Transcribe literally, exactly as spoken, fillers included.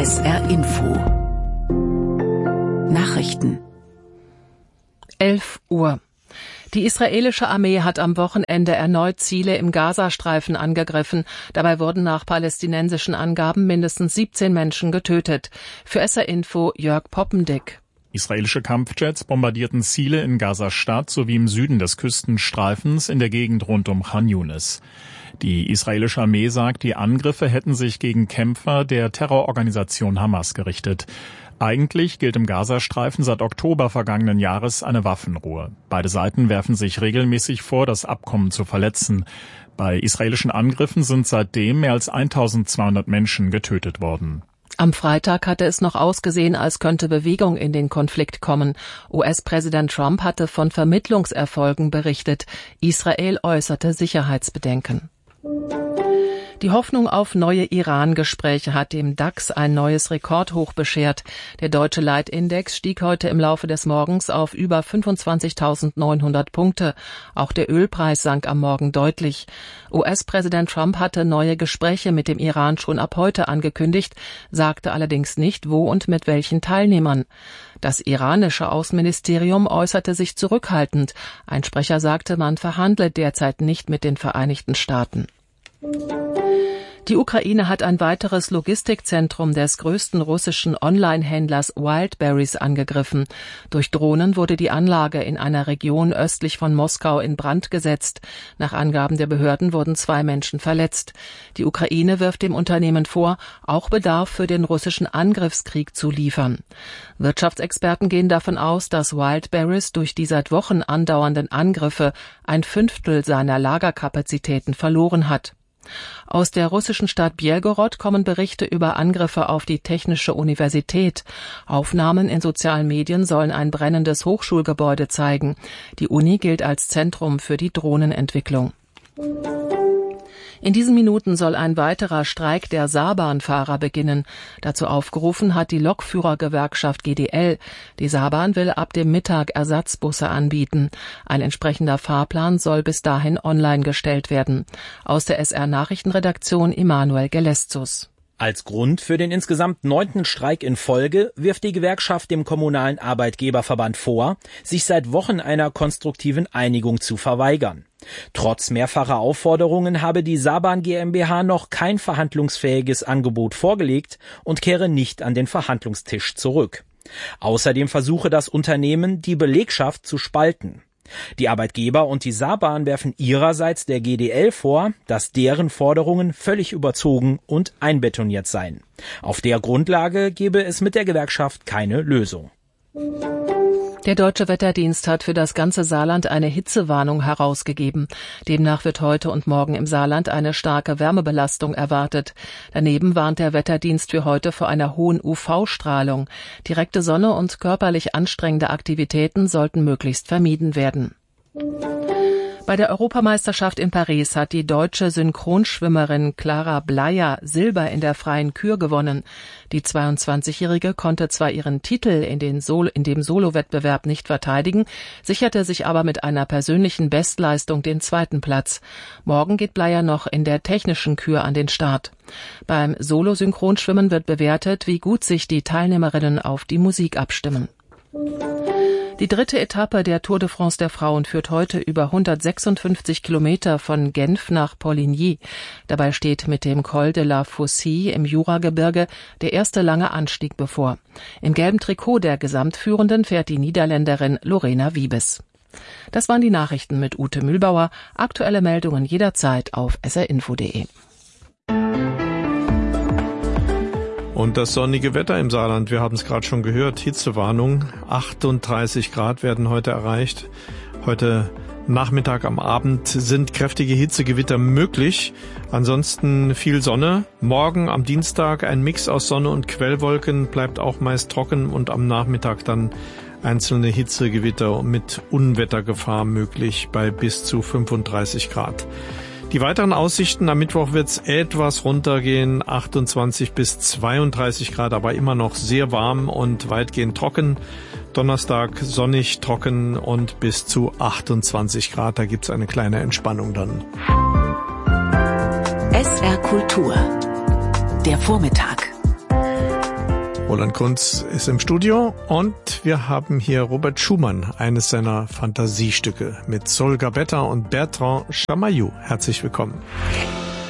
S R Info Nachrichten. elf Uhr. Die israelische Armee hat am Wochenende erneut Ziele im Gazastreifen angegriffen. Dabei wurden nach palästinensischen Angaben mindestens siebzehn Menschen getötet. Für S R Info Jörg Poppendick. Israelische Kampfjets bombardierten Ziele in Gaza-Stadt sowie im Süden des Küstenstreifens in der Gegend rund um Khan Yunis. Die israelische Armee sagt, die Angriffe hätten sich gegen Kämpfer der Terrororganisation Hamas gerichtet. Eigentlich gilt im Gazastreifen seit Oktober vergangenen Jahres eine Waffenruhe. Beide Seiten werfen sich regelmäßig vor, das Abkommen zu verletzen. Bei israelischen Angriffen sind seitdem mehr als eintausendzweihundert Menschen getötet worden. Am Freitag hatte es noch ausgesehen, als könnte Bewegung in den Konflikt kommen. U S-Präsident Trump hatte von Vermittlungserfolgen berichtet. Israel äußerte Sicherheitsbedenken. Die Hoffnung auf neue Iran-Gespräche hat dem DAX ein neues Rekordhoch beschert. Der deutsche Leitindex stieg heute im Laufe des Morgens auf über fünfundzwanzigtausendneunhundert Punkte. Auch der Ölpreis sank am Morgen deutlich. U S-Präsident Trump hatte neue Gespräche mit dem Iran schon ab heute angekündigt, sagte allerdings nicht, wo und mit welchen Teilnehmern. Das iranische Außenministerium äußerte sich zurückhaltend. Ein Sprecher sagte, man verhandle derzeit nicht mit den Vereinigten Staaten. Die Ukraine hat ein weiteres Logistikzentrum des größten russischen Online-Händlers Wildberries angegriffen. Durch Drohnen wurde die Anlage in einer Region östlich von Moskau in Brand gesetzt. Nach Angaben der Behörden wurden zwei Menschen verletzt. Die Ukraine wirft dem Unternehmen vor, auch Bedarf für den russischen Angriffskrieg zu liefern. Wirtschaftsexperten gehen davon aus, dass Wildberries durch die seit Wochen andauernden Angriffe ein Fünftel seiner Lagerkapazitäten verloren hat. Aus der russischen Stadt Bjelgorod kommen Berichte über Angriffe auf die Technische Universität. Aufnahmen in sozialen Medien sollen ein brennendes Hochschulgebäude zeigen. Die Uni gilt als Zentrum für die Drohnenentwicklung. In diesen Minuten soll ein weiterer Streik der Saarbahnfahrer beginnen. Dazu aufgerufen hat die Lokführergewerkschaft G D L. Die Saarbahn will ab dem Mittag Ersatzbusse anbieten. Ein entsprechender Fahrplan soll bis dahin online gestellt werden. Aus der S R-Nachrichtenredaktion Emanuel Geleszus. Als Grund für den insgesamt neunten Streik in Folge wirft die Gewerkschaft dem Kommunalen Arbeitgeberverband vor, sich seit Wochen einer konstruktiven Einigung zu verweigern. Trotz mehrfacher Aufforderungen habe die Saarbahn GmbH noch kein verhandlungsfähiges Angebot vorgelegt und kehre nicht an den Verhandlungstisch zurück. Außerdem versuche das Unternehmen, die Belegschaft zu spalten. Die Arbeitgeber und die Saarbahn werfen ihrerseits der G D L vor, dass deren Forderungen völlig überzogen und einbetoniert seien. Auf der Grundlage gebe es mit der Gewerkschaft keine Lösung. Der Deutsche Wetterdienst hat für das ganze Saarland eine Hitzewarnung herausgegeben. Demnach wird heute und morgen im Saarland eine starke Wärmebelastung erwartet. Daneben warnt der Wetterdienst für heute vor einer hohen U V-Strahlung. Direkte Sonne und körperlich anstrengende Aktivitäten sollten möglichst vermieden werden. Bei der Europameisterschaft in Paris hat die deutsche Synchronschwimmerin Clara Bleyer Silber in der freien Kür gewonnen. Die zweiundzwanzigjährige konnte zwar ihren Titel in, den Sol- in dem Solo-Wettbewerb nicht verteidigen, sicherte sich aber mit einer persönlichen Bestleistung den zweiten Platz. Morgen geht Bleyer noch in der technischen Kür an den Start. Beim Solo-Synchronschwimmen wird bewertet, wie gut sich die Teilnehmerinnen auf die Musik abstimmen. Die dritte Etappe der Tour de France der Frauen führt heute über hundertsechsundfünfzig Kilometer von Genf nach Poligny. Dabei steht mit dem Col de la Faucille im Juragebirge der erste lange Anstieg bevor. Im gelben Trikot der Gesamtführenden fährt die Niederländerin Lorena Wiebes. Das waren die Nachrichten mit Ute Mühlbauer. Aktuelle Meldungen jederzeit auf s r info punkt d e. Und das sonnige Wetter im Saarland, wir haben es gerade schon gehört, Hitzewarnung, achtunddreißig Grad werden heute erreicht. Heute Nachmittag am Abend sind kräftige Hitzegewitter möglich, ansonsten viel Sonne. Morgen am Dienstag ein Mix aus Sonne und Quellwolken, bleibt auch meist trocken und am Nachmittag dann einzelne Hitzegewitter mit Unwettergefahr möglich bei bis zu fünfunddreißig Grad. Die weiteren Aussichten, am Mittwoch wird's etwas runtergehen, achtundzwanzig bis zweiunddreißig Grad, aber immer noch sehr warm und weitgehend trocken. Donnerstag sonnig, trocken und bis zu achtundzwanzig Grad, da gibt's eine kleine Entspannung dann. S R Kultur, der Vormittag. Roland Kunz ist im Studio und wir haben hier Robert Schumann, eines seiner Fantasiestücke mit Sol Gabetta und Bertrand Chamayou. Herzlich willkommen.